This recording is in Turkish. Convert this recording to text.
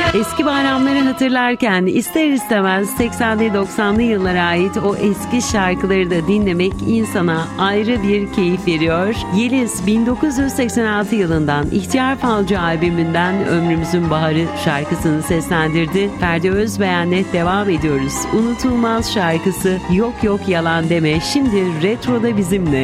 Eski bayramları hatırlarken ister istemez 80'li 90'lı yıllara ait o eski şarkıları da dinlemek insana ayrı bir keyif veriyor. Yeliz 1986 yılından İhtiyar Falcı albümünden Ömrümüzün Baharı şarkısını seslendirdi. Ferdi Özbeğen'le devam ediyoruz. Unutulmaz şarkısı Yok Yok Yalan Deme şimdi Retro'da bizimle.